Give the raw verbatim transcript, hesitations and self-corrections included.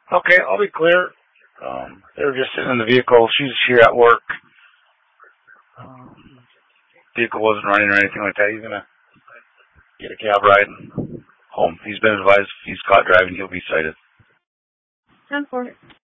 Okay, I'll be clear. Um, they were just sitting in the vehicle. She's here at work. Um, vehicle wasn't running or anything like that. He's gonna get a cab ride home. He's been advised if he's caught driving, he'll be cited. ten four.